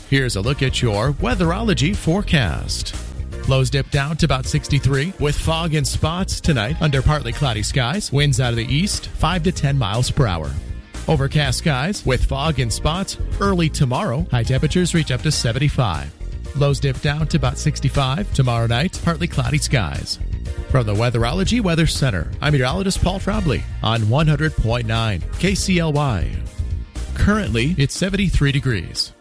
Here's a look at your Weatherology forecast. Lows dip down to about 63 with fog and spots tonight under partly cloudy skies. Winds out of the east 5 to 10 miles per hour. Overcast skies with fog and spots early tomorrow. High temperatures reach up to 75. Lows dip down to about 65 tomorrow night. Partly cloudy skies. From the Weatherology Weather Center, I'm meteorologist Paul Trombley on 100.9 KCLY. Currently, it's 73 degrees.